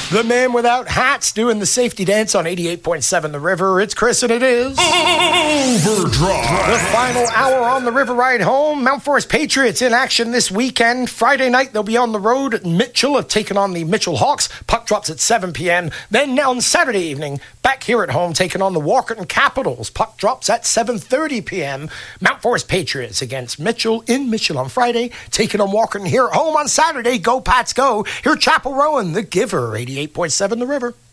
The man without hats doing the safety dance on 88.7 The River. It's Chris and it is Overdrive. the final hour on the river ride home. Mount Forest Patriots in action this weekend. Friday night, they'll be on the road at Mitchell, have taken on the Mitchell Hawks. Puck drops at 7 p.m. Then on Saturday evening, back here at home, taking on the Walkerton Capitals. Puck drops at 7:30 p.m. Mount Forest Patriots against Mitchell in Mitchell on Friday, taking on Walkerton here at home on Saturday. Go Pats, go. Here, Chapel Rowan, the Giver, 88.7 The River.